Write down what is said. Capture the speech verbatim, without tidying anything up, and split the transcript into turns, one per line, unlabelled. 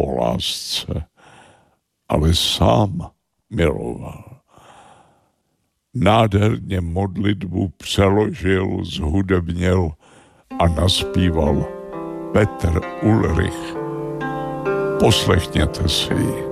po lásce, ale sám miloval. Nádherně modlitbu přeložil, zhudebnil a naspíval Petr Ulrich. Poslechněte si ji.